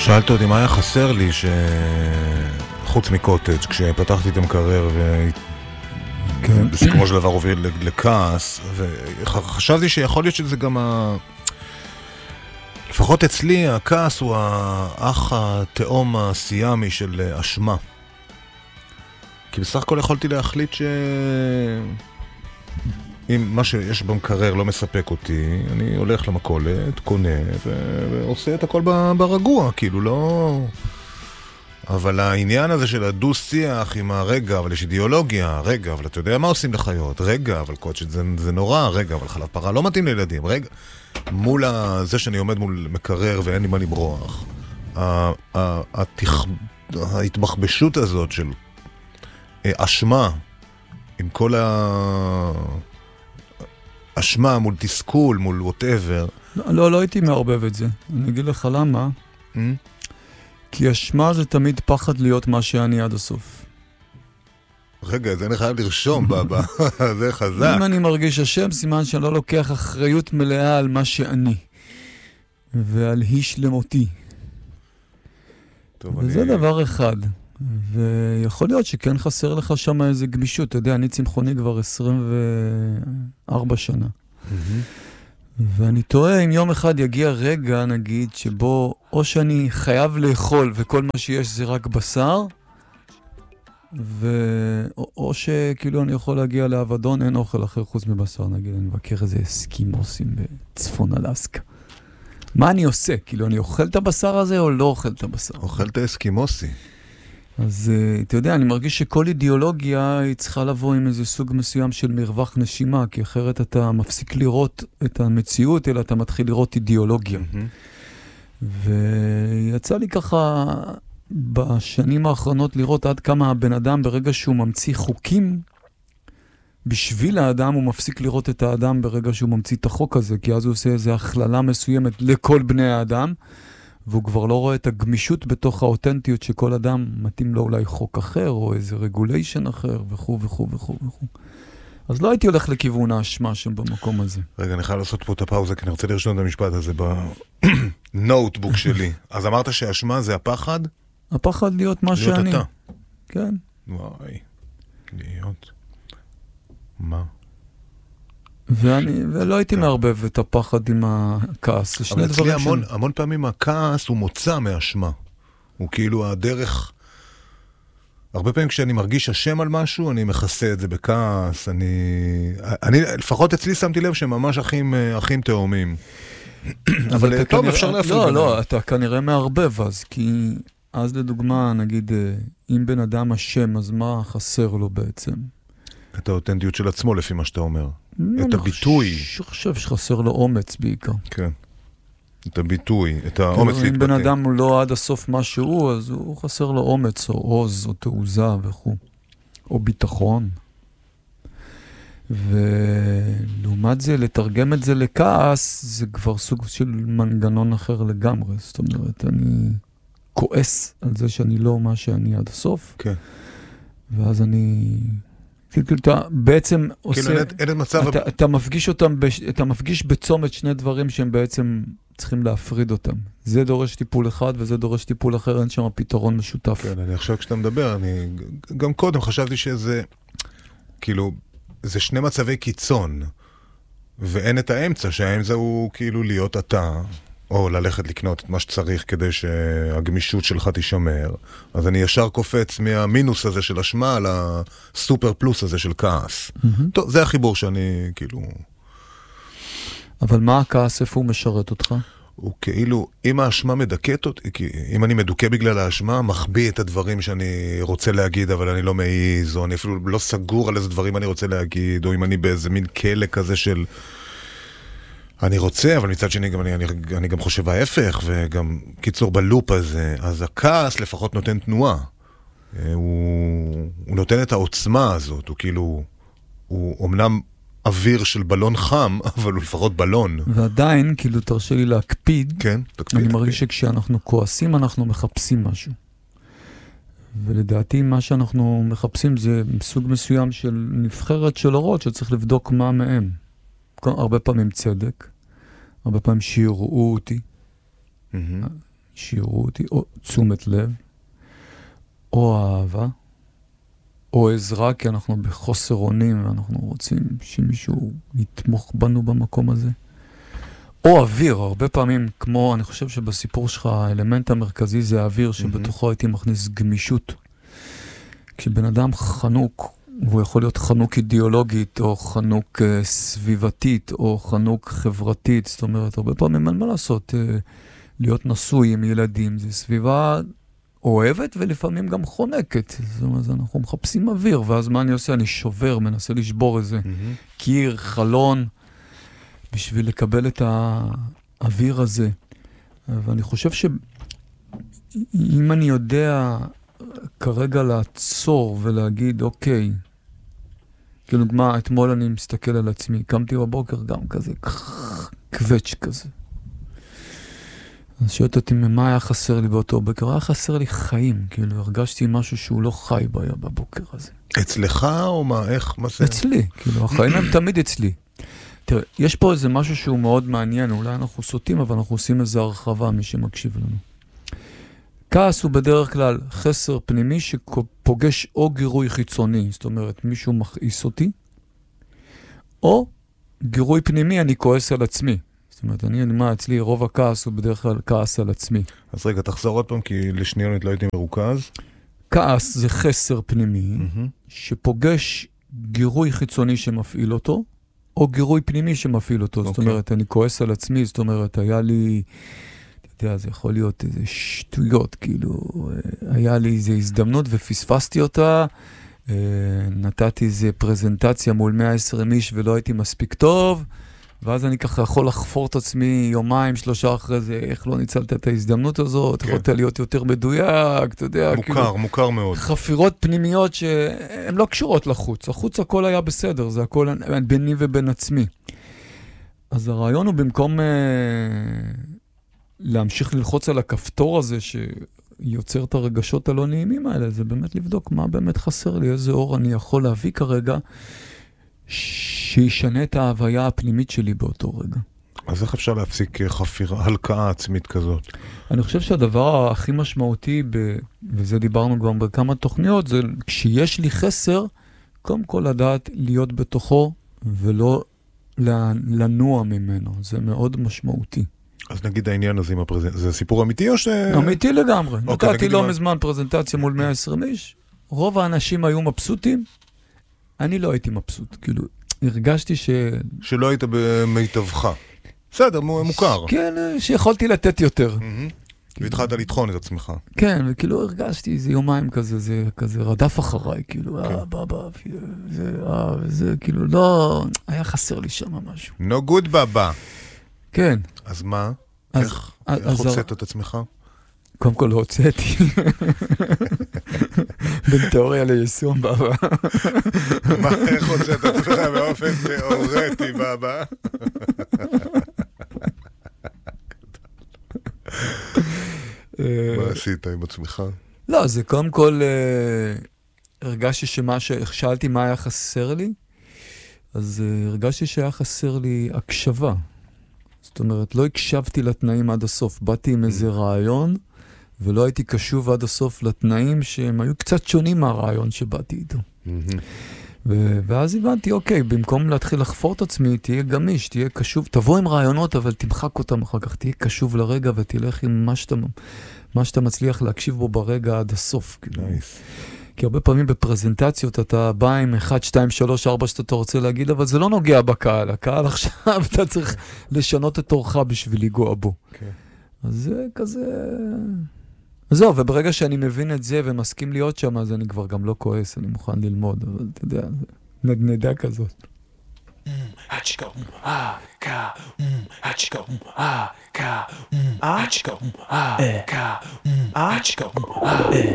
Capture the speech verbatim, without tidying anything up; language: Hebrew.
שאלת אותי מה היה חסר לי ש... חוץ מקוטג' כשפתחתי את המקרר ובסיכומו של דבר הוביל לכעס, וחשבתי שיכול להיות שזה גם ה... לפחות אצלי הכעס הוא האח התאום הסיאמי של אשמה. כי בסך הכל יכולתי להחליט ש... אם מה שיש במקרר לא מספק אותי, אני הולך למכולת, קונה ועושה את הכל ברגוע, כאילו לא... אבל העניין הזה של הדו-שיח עם הרגע, אבל יש אידיאולוגיה, רגע, אבל אתה יודע מה עושים לחיות? רגע, אבל קודשת זה, זה נורא, רגע, אבל חלב פרה לא מתאים לילדים, רגע. מול זה שאני עומד מול מקרר ואין לי מה למרוח, ההתמחבשות הזאת של אשמה, עם כל האשמה מול תסכול, מול whatever. לא, לא הייתי מערבב את זה. אני אגיד לך למה. כי אשמה זה תמיד פחד להיות מה שאני עד הסוף. רגע, זה אני חייב לרשום, בבא. זה חזק. אם אני מרגיש אשם, סימן שאני לא לוקח אחריות מלאה על מה שאני. ועל היא שלמותי. וזה דבר אחד. ויכול להיות שכן חסר לך שם איזה גמישות. אתה יודע, אני צמחוני כבר עשרים וארבע שנה. ואני טועה אם יום אחד יגיע רגע, נגיד, שבו או שאני חייב לאכול וכל מה שיש זה רק בשר, ו... או, או שכאילו אני יכול להגיע לאבדון, אין אוכל אחר חוץ מבשר, נגיד, אני מבקר איזה אסקימוסים בצפון אלסקה. מה אני עושה? כאילו, אני אוכל את הבשר הזה או לא אוכל את הבשר? אוכל את האסקימוסי. אז אתה יודע, אני מרגיש שכל אידיאולוגיה היא צריכה לבוא עם איזה סוג מסוים של מרווח נשימה, כי אחרת אתה מפסיק לראות את המציאות, אלא אתה מתחיל לראות אידיאולוגיה. Mm-hmm. ויצא לי ככה בשנים האחרונות לראות עד כמה הבן אדם ברגע שהוא ממציא חוקים, בשביל האדם הוא מפסיק לראות את האדם ברגע שהוא ממציא את החוק הזה, כי אז הוא עושה איזו הכללה מסוימת לכל בני האדם, והוא כבר לא רואה את הגמישות בתוך האותנטיות שכל אדם מתאים לו אולי חוק אחר, או איזה רגוליישן אחר, וכו' וכו' וכו' וכו'. אז לא הייתי הולך לכיוון האשמה שם במקום הזה. רגע, אני חייב לעשות פה את הפאוזה, כי אני רוצה לרשום את המשפט הזה בנוטבוק שלי. אז אמרת שהאשמה זה הפחד? הפחד להיות מה שאני. להיות אתה. כן. וואי, להיות. מה? ואני, ולא הייתי מערבב את הפחד עם הכעס. אבל אצלי המון, המון פעמים הכעס הוא מוצא מאשמה. הוא כאילו הדרך... הרבה פעמים כשאני מרגיש אשם על משהו, אני מכסה את זה בכעס. אני... אני לפחות אצלי שמתי לב שהם ממש אחים, אחים תאומים. אבל טוב, אפשר להפריד. לא, לא, אתה כנראה מערבב אז, כי אז לדוגמה, נגיד, אם בן אדם אשם, אז מה חסר לו בעצם? את האותנטיות של עצמו, לפי מה שאתה אומר. את הביטוי. אני חושב שחסר לו אומץ בעיקר. כן. את הביטוי, את האומץ להתבטא. אם בן אדם הוא לא עד הסוף מה שהוא, אז הוא חסר לו אומץ, או עוז, או תעוזה וכו'. או ביטחון. ולעומת זה, לתרגם את זה לכעס, זה כבר סוג של מנגנון אחר לגמרי. זאת אומרת, אני כועס על זה שאני לא מה שאני עד הסוף. כן. ואז אני... כאילו אתה בעצם עושה, אתה מפגיש אותם, אתה מפגיש בצומת שני דברים שהם בעצם צריכים להפריד אותם. זה דורש טיפול אחד וזה דורש טיפול אחר, אין שם פתרון משותף. כן, אני עכשיו כשאתה מדבר, אני גם קודם חשבתי שזה, כאילו, זה שני מצבי קיצון, ואין את האמצע, שהאמצע הוא כאילו להיות אתה, או ללכת לקנות את מה שצריך כדי שהגמישות שלך תישמר. אז אני ישר קופץ מהמינוס הזה של אשמה לסופר פלוס הזה של כעס. Mm-hmm. טוב, זה החיבור שאני כאילו... אבל מה הכעס, איפה הוא משרת אותך? הוא כאילו, אם האשמה מדכאת אותי, אם אני מדוכא בגלל האשמה, מחביא את הדברים שאני רוצה להגיד, אבל אני לא מעיז, או אני אפילו לא סגור על איזה דברים אני רוצה להגיד, או אם אני באיזה מין כלא כזה של... אני רוצה, אבל מצד שני גם אני, אני, אני גם חושב ההפך, וגם קיצור בלופ הזה, אז הכעס לפחות נותן תנועה. הוא, הוא נותן את העוצמה הזאת, הוא כאילו, הוא אמנם אוויר של בלון חם, אבל הוא לפחות בלון. ועדיין, כאילו תרשה לי להקפיד, כן, תקפיד. אני מרגיש שכשאנחנו כועסים, אנחנו מחפשים משהו. ולדעתי מה שאנחנו מחפשים זה סוג מסוים של נבחרת של אורות, שצריך לבדוק מה מהם. הרבה פעמים צדק, הרבה פעמים שיראו אותי, mm-hmm. שיראו אותי, או תשומת לב, או אהבה, או עזרה, כי אנחנו בחוסר אונים, ואנחנו רוצים שמישהו יתמוך בנו במקום הזה. או אוויר, הרבה פעמים, כמו, אני חושב שבסיפור שלך, האלמנט המרכזי זה האוויר, שבתוכו הייתי מכניס גמישות. כשבן אדם חנוק, והוא יכול להיות חנוק אידיאולוגית, או חנוק uh, סביבתית, או חנוק חברתית, זאת אומרת, הרבה פעמים אין מה לעשות, uh, להיות נשוי עם ילדים, זה סביבה אוהבת ולפעמים גם חונקת. זאת אומרת, אנחנו מחפשים אוויר, ואז מה אני עושה? אני שובר, מנסה לשבור איזה mm-hmm. קיר, חלון, בשביל לקבל את האוויר הזה. ואני חושב שאם אני יודע כרגע לעצור ולהגיד, אוקיי, כאילו, מה, אתמול אני מסתכל על עצמי, קמתי בבוקר גם כזה, קווץ' כזה. אז שואלת אותי, מה היה חסר לי באותו בוקר? היה חסר לי חיים, כאילו, הרגשתי משהו שהוא לא חי בבוקר הזה. אצלך או מה? איך? מה זה? אצלי, כאילו, החיים הם תמיד אצלי. תראה, יש פה איזה משהו שהוא מאוד מעניין, אולי אנחנו סוטים, אבל אנחנו עושים איזו הרחבה, מי שמקשיב לנו. כעס הוא בדרך כלל חסר פנימי שפוגש או גירוי חיצוני, זאת אומרת, מישהו מכעיס אותי, או גירוי פנימי, אני כועס על עצמי. זאת אומרת, אני, מה, אצלי רוב הכעס הוא בדרך כלל כעס על עצמי. אז רגע, תחזור עוד פעם, כי לשניונית לא הייתי מרוכז. כעס זה חסר פנימי, mm-hmm. שפוגש גירוי חיצוני שמפעיל אותו, או גירוי פנימי שמפעיל אותו. Okay. זאת אומרת, אני כועס על עצמי, זאת אומרת, היה לי, אתה יודע, זה יכול להיות איזה שטויות, כאילו, היה לי איזו הזדמנות ופספסתי אותה, נתתי איזו פרזנטציה מול מאה ועשרים איש ולא הייתי מספיק טוב, ואז אני ככה יכול לחפור את עצמי יומיים, שלושה אחרי זה, איך לא ניצלת את ההזדמנות הזאת, okay. יכולת להיות יותר מדויק, אתה יודע, מוכר, כאילו, מוכר מאוד. חפירות פנימיות שהן לא קשורות לחוץ, החוץ הכל היה בסדר, זה הכל ביני ובין עצמי. אז הרעיון הוא במקום אה, להמשיך ללחוץ על הכפתור הזה שיוצר את הרגשות הלא נעימים האלה, זה באמת לבדוק מה באמת חסר לי, איזה אור אני יכול להביא כרגע, שישנה את ההוויה הפנימית שלי באותו רגע. אז איך אפשר להפסיק חפירה, הלקאה עצמית כזאת? אני חושב שהדבר הכי משמעותי, ב... וזה דיברנו כבר בכמה תוכניות, זה כשיש לי חסר, קודם כל לדעת להיות בתוכו ולא לנוע ממנו. זה מאוד משמעותי. אז נגיד העניין הזה עם הפרזנטציה, זה סיפור אמיתי או ש... אמיתי לגמרי. אוקיי, נתתי לא מה... מזמן פרזנטציה מול מאה ועשרים איש, רוב האנשים היו מבסוטים, אני לא הייתי מבסוט, כאילו, הרגשתי ש... שלא היית במיטבך. בסדר, מוכר. כן, שיכולתי לתת יותר. והתחלת לטחון את עצמך. כן, וכאילו הרגשתי איזה יומיים כזה, זה כזה רדף אחריי, כאילו, אה, בבא, זה, אה, וזה, כאילו, לא, היה חסר לי שם משהו. No good, בבא. כן. אז מה? איך הוצאת את עצמך? קודם כל לא הוצאתי. בין תיאוריה ליישום, בבא. מה, איך הוצאת את עצמך באופן תיאורטי, בבא? מה עשית עם עצמך? לא, זה קודם כל, הרגשתי שמה, שאלתי מה היה חסר לי, אז הרגשתי שהיה חסר לי הקשבה. זאת אומרת, לא הקשבתי לתנאים עד הסוף, באתי עם איזה רעיון, ולא הייתי קשוב עד הסוף לתנאים שהם היו קצת שונים מהרעיון שבאתי איתו. ו- ואז הבנתי, אוקיי, במקום להתחיל לחפור את עצמי, תהיה גמיש, תהיה קשוב, תבוא עם רעיונות, אבל תמחק אותם אחר כך, תהיה קשוב לרגע ותלך עם מה שאתה, מה שאתה מצליח להקשיב בו ברגע עד הסוף. Nice. כי הרבה פעמים בפרזנטציות אתה בא עם אחד, שתיים, שלוש, ארבע שאתה רוצה להגיד, אבל זה לא נוגע בקהל. הקהל עכשיו אתה צריך לשנות את אורך בשביל לגוע בו. Okay. אז זה כזה... זהו, וברגע שאני מבין את זה ומסכים להיות שם, אז אני כבר גם לא כועס, אני מוכן ללמוד, אבל אתה יודע, זה נדנדה כזאת. הצ'יקה, אה, קה, הצ'יקה, אה, קה, הצ'יקה, אה, קה, הצ'יקה, אה.